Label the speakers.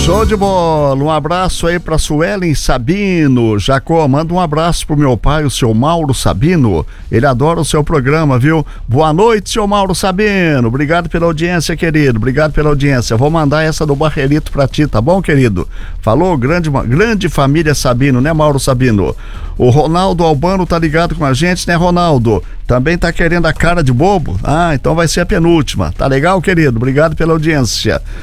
Speaker 1: Show de bola, um abraço aí pra Suelen Sabino. Jacó, manda um abraço pro meu pai, o seu Mauro Sabino, ele adora o seu programa, viu? Boa noite, seu Mauro Sabino, obrigado pela audiência, querido, obrigado pela audiência. Vou mandar essa do Barrelito pra ti, tá bom, querido? Falou, grande família Sabino, né, Mauro Sabino? O Ronaldo Albano tá ligado com a gente, né, Ronaldo? Também tá querendo a cara de bobo? Ah, então vai ser a penúltima, tá legal, querido? Obrigado pela audiência.